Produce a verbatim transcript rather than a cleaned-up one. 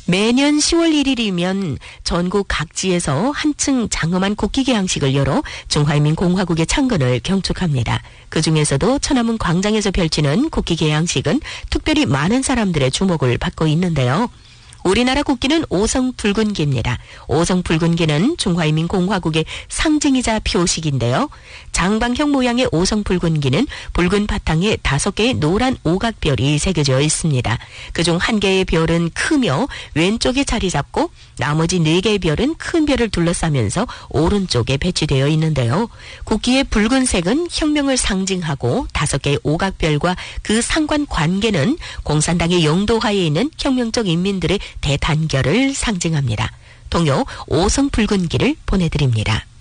매년 시월 일일이면 전국 각지에서 한층 장엄한 국기 개항식을 열어 중화인민공화국의 창건을 경축합니다. 그중에서도 천안문 광장에서 펼치는 국기 개항식은 특별히 많은 사람들의 주목을 받고 있는데요. 우리나라 국기는 오성 붉은기입니다. 오성 붉은기는 중화인민공화국의 상징이자 표식인데요. 장방형 모양의 오성 붉은기는 붉은 바탕에 다섯 개의 노란 오각별이 새겨져 있습니다. 그중 한 개의 별은 크며 왼쪽에 자리 잡고 나머지 네 개의 별은 큰 별을 둘러싸면서 오른쪽에 배치되어 있는데요. 국기의 붉은색은 혁명을 상징하고 다섯 개의 오각별과 그 상관 관계는 공산당의 영도하에 있는 혁명적 인민들의 대단결을 상징합니다. 동요 오성 붉은기를 보내드립니다.